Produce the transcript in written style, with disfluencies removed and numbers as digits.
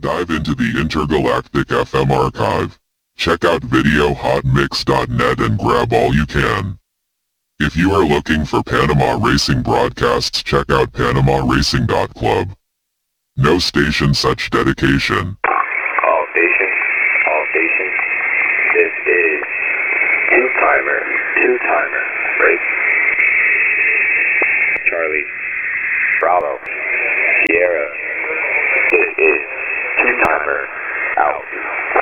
Dive into the intergalactic FM archive. Check out videohotmix.net and grab all you can. If you are looking for Panama Racing broadcasts, check out PanamaRacing.club. No station such dedication. All stations, this is two-timer, break. Charlie, Bravo, Sierra, this is two-timer, out.